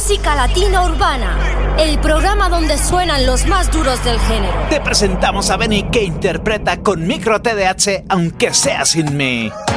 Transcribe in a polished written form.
Música Latina Urbana, el programa donde suenan los más duros del género. Te presentamos a Benny, que interpreta con micro TDH Aunque sea sin mí.